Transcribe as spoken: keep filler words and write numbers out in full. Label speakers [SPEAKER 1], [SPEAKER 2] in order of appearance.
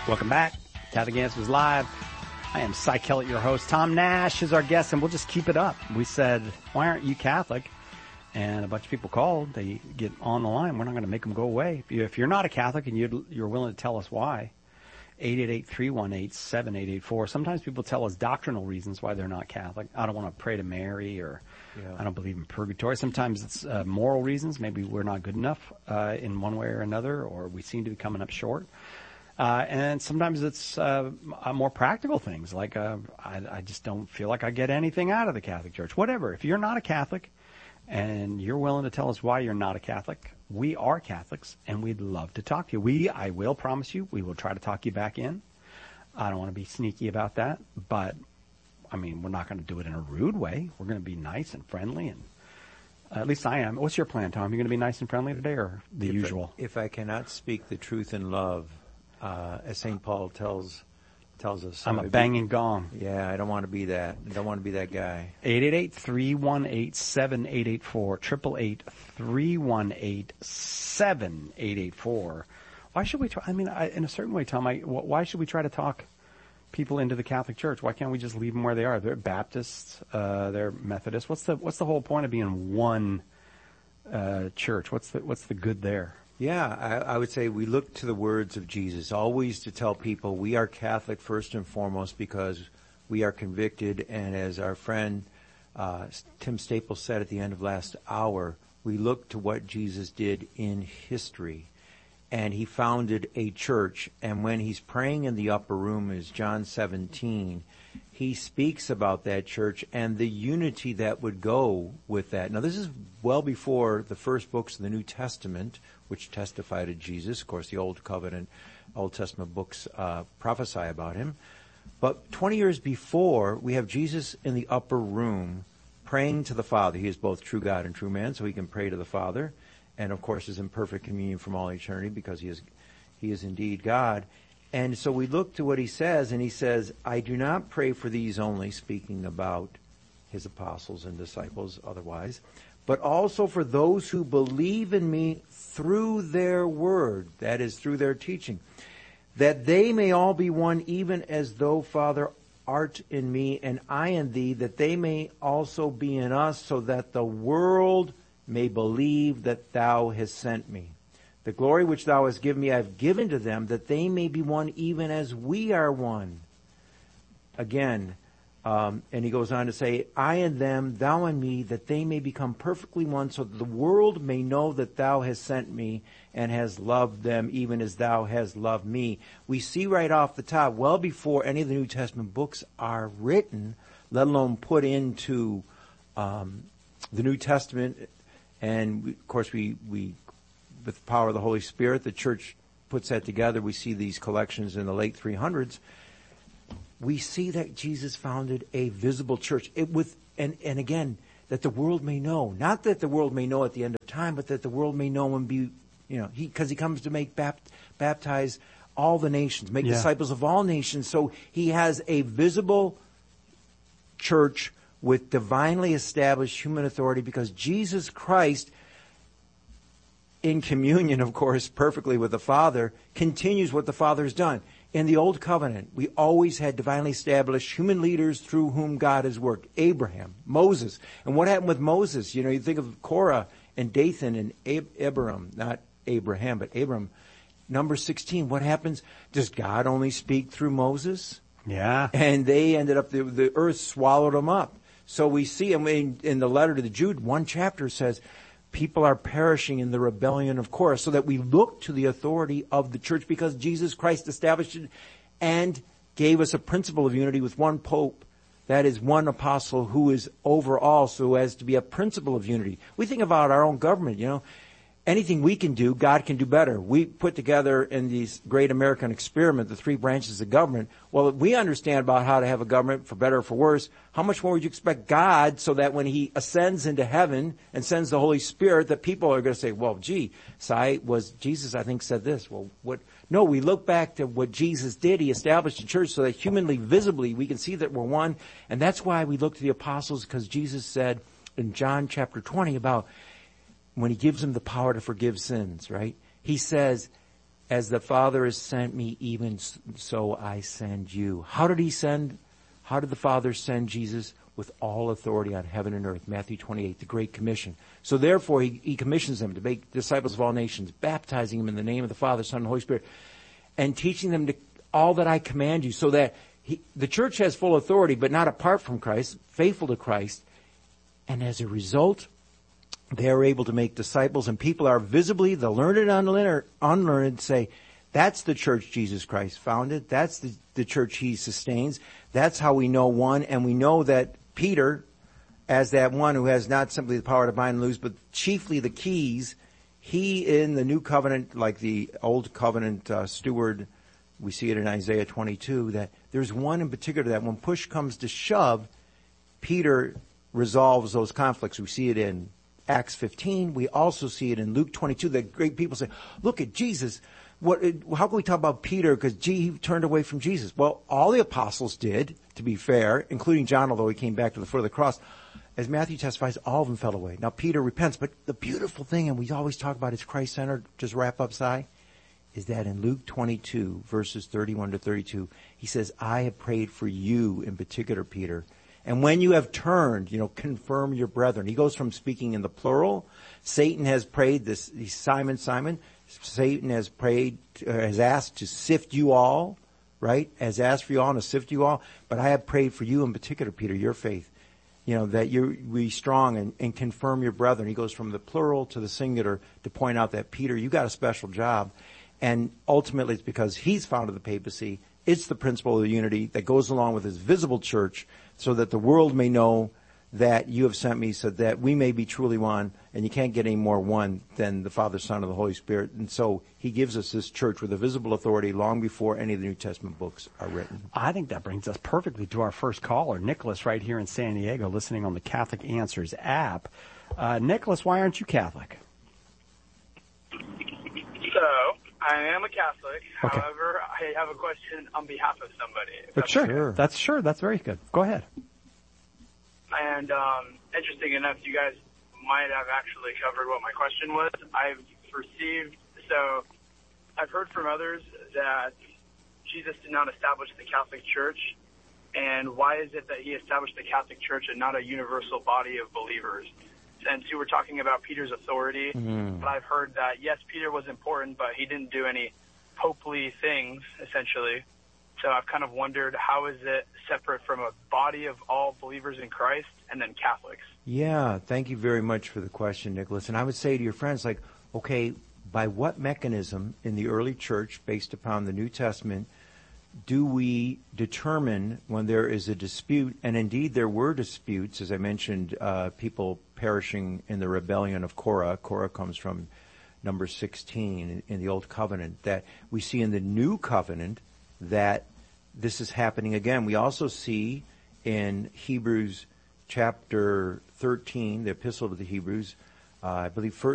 [SPEAKER 1] Welcome back. Catholic Answers Live. I am Cy Kellett, your host. Tom Nash is our guest, and we'll just keep it up. We said, why aren't you Catholic? And a bunch of people called. They get on the line. We're not going to make them go away. If, you, if you're not a Catholic and you'd, you're willing to tell us why, eight eight eight, three one eight, seven eight eight four. Sometimes people tell us doctrinal reasons why they're not Catholic. I don't want to pray to Mary, or yeah. I don't believe in purgatory. Sometimes it's uh, moral reasons. Maybe we're not good enough uh, in one way or another, or we seem to be coming up short. Uh, and sometimes it's uh, more practical things, like uh, I, I just don't feel like I get anything out of the Catholic Church. Whatever. If you're not a Catholic and you're willing to tell us why you're not a Catholic, we are Catholics, and we'd love to talk to you. We, I will promise you, we will try to talk you back in. I don't want to be sneaky about that, but, I mean, we're not going to do it in a rude way. We're going to be nice and friendly, and uh, at least I am. What's your plan, Tom? You're going to be nice and friendly today, or the
[SPEAKER 2] if
[SPEAKER 1] usual?
[SPEAKER 2] I, if I cannot speak the truth in love, Uh, as Saint Paul tells tells us,
[SPEAKER 1] I'm a banging gong.
[SPEAKER 2] Yeah, I don't want to be that. I don't want to be that guy.
[SPEAKER 1] eight eight eight, three one eight, seven eight eight four. eight eight eight, three one eight, seven eight eight four. Why should we try? I mean, I, in a certain way, Tom, I, why should we try to talk people into the Catholic Church? Why can't we just leave them where they are? They're Baptists. Uh, they're Methodists. What's the what's the whole point of being one uh, church? What's the what's the good there?
[SPEAKER 2] Yeah, I, I would say we look to the words of Jesus, always to tell people we are Catholic first and foremost because we are convicted. And as our friend uh, Tim Staples said at the end of last hour, we look to what Jesus did in history. And he founded a church. And when he's praying in the upper room, as John seventeen, he speaks about that church and the unity that would go with that. Now, this is well before the first books of the New Testament, which testify to Jesus. Of course, the Old Covenant, Old Testament books uh, prophesy about him. But twenty years before, we have Jesus in the upper room praying to the Father. He is both true God and true man, so he can pray to the Father. And, of course, is in perfect communion from all eternity because he is, he is indeed God. And so we look to what he says, and he says, I do not pray for these only, speaking about his apostles and disciples otherwise, but also for those who believe in me through their word, that is, through their teaching, that they may all be one, even as though, Father, art in me and I in thee, that they may also be in us, so that the world may believe that thou hast sent me. The glory which thou hast given me I have given to them, that they may be one even as we are one. Again, um, and he goes on to say, I and them, thou and me, that they may become perfectly one, so that the world may know that thou hast sent me and hast loved them even as thou hast loved me. We see right off the top, well before any of the New Testament books are written, let alone put into um, the New Testament, and we, of course we, we with the power of the Holy Spirit, the church puts that together. We see these collections in the late three hundreds. We see that Jesus founded a visible church. It with and, and again, that the world may know. Not that the world may know at the end of time, but that the world may know and be, you know, he because he comes to make bapt, baptize all the nations, make yeah. disciples of all nations. So he has a visible church with divinely established human authority because Jesus Christ, in communion, of course, perfectly with the Father, continues what the Father has done. In the Old Covenant, we always had divinely established human leaders through whom God has worked. Abraham, Moses. And what happened with Moses? You know, you think of Korah and Dathan and Ab- Abraham, not Abraham, but Abram. Number sixteen, what happens? Does God only speak through Moses?
[SPEAKER 1] Yeah.
[SPEAKER 2] And they ended up, the, the earth swallowed them up. So we see, I mean, in the letter to the Jude, one chapter says, people are perishing in the rebellion of Korah, so that we look to the authority of the church because Jesus Christ established it and gave us a principle of unity with one pope, that is one apostle who is over all, so as to be a principle of unity. We think about our own government, you know. Anything we can do, God can do better. We put together in this great American experiment the three branches of government. Well, we understand about how to have a government, for better or for worse. How much more would you expect God, so that when he ascends into heaven and sends the Holy Spirit, that people are going to say, well, gee, Sai, was Jesus, I think, said this. Well, what? No, we look back to what Jesus did. He established a church so that humanly, visibly, we can see that we're one. And that's why we look to the apostles, because Jesus said in John chapter twenty about when he gives them the power to forgive sins, right? He says, as the Father has sent me, even so I send you. How did he send, how did the Father send Jesus? With all authority on heaven and earth. Matthew twenty-eight, the Great Commission. So therefore, he, he commissions them to make disciples of all nations, baptizing them in the name of the Father, Son, and Holy Spirit, and teaching them to all that I command you, so that he, the church has full authority, but not apart from Christ, faithful to Christ. And as a result, they are able to make disciples, and people are visibly, the learned and unlearned, unlearned say, that's the church Jesus Christ founded. That's the, the church he sustains. That's how we know one, and we know that Peter, as that one who has not simply the power to bind and loose, but chiefly the keys, he in the new covenant, like the old covenant uh, steward, we see it in Isaiah twenty-two, that there's one in particular that when push comes to shove, Peter resolves those conflicts. We see it in Acts fifteen. We also see it in Luke twenty-two. That great people say, look at Jesus. What, how can we talk about Peter? Because he turned away from Jesus. Well, all the apostles did, to be fair, including John, although he came back to the foot of the cross. As Matthew testifies, all of them fell away. Now, Peter repents, but the beautiful thing, and we always talk about it's Christ-centered, just wrap up, Si, is that in Luke twenty-two, verses thirty-one to thirty-two, he says, I have prayed for you in particular, Peter. And when you have turned, you know, confirm your brethren. He goes from speaking in the plural. Satan has prayed this, Simon, Simon. Satan has prayed, uh, has asked to sift you all, right? Has asked for you all and to sift you all. But I have prayed for you in particular, Peter, your faith. You know, that you be strong and, and confirm your brethren. He goes from the plural to the singular to point out that, Peter, you got a special job. And ultimately it's because he's founded the papacy. It's the principle of unity that goes along with his visible church so that the world may know that you have sent me so that we may be truly one, and you can't get any more one than the Father, Son, and the Holy Spirit. And so he gives us this church with a visible authority long before any of the New Testament books are written.
[SPEAKER 1] I think that brings us perfectly to our first caller, Nicholas, right here in San Diego, listening on the Catholic Answers app. Uh, Nicholas, why aren't you Catholic?
[SPEAKER 3] So, I am a Catholic. Okay. However, I have a question on behalf of somebody.
[SPEAKER 1] But sure. sure. That's sure. That's very good. Go ahead.
[SPEAKER 3] And um, interesting enough, you guys might have actually covered what my question was. I've received, so I've heard from others that Jesus did not establish the Catholic Church. And why is it that he established the Catholic Church and not a universal body of believers? Since you were talking about Peter's authority, mm. but I've heard that, yes, Peter was important, but he didn't do any popely things, essentially. So I've kind of wondered, how is it separate from a body of all believers in Christ and then Catholics?
[SPEAKER 2] Yeah, thank you very much for the question, Nicholas. And I would say to your friends, like, okay, by what mechanism in the early church, based upon the New Testament, do we determine when there is a dispute? And indeed, there were disputes, as I mentioned, uh, people perishing in the rebellion of Korah. Korah comes from number sixteen in, in the Old Covenant. That we see in the New Covenant that this is happening again. We also see in Hebrews chapter thirteen, the Epistle to the Hebrews, uh, I believe, first